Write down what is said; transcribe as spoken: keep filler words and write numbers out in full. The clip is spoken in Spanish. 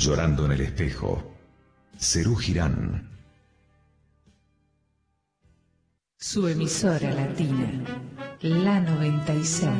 Llorando en el espejo, Serú Girán. Su emisora latina, la noventa y seis.